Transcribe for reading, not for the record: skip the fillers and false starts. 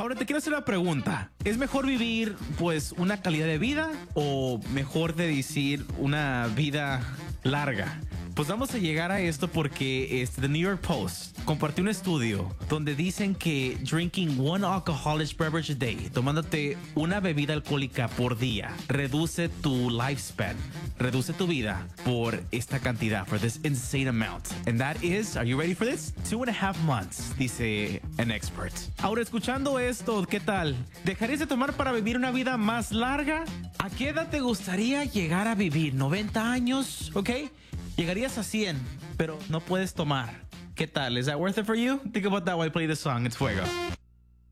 Ahora te quiero hacer una pregunta. ¿Es mejor vivir, pues, una calidad de vida o mejor de decir una vida larga? Pues vamos a llegar a esto porque The New York Post compartió un estudio donde dicen que drinking one alcoholic beverage a day, tomándote una bebida alcohólica por día, reduce tu lifespan, reduce tu vida por esta cantidad, for this insane amount. And that is, are you ready for this? 2.5 months, dice an expert. Ahora, escuchando esto, ¿qué tal? ¿Dejarías de tomar para vivir una vida más larga? ¿A qué edad te gustaría llegar a vivir? ¿90 años? ¿Ok? Llegarías a 100, pero no puedes tomar. ¿Qué tal? Is that worth it for you? Think about that while I play this song. It's Fuego.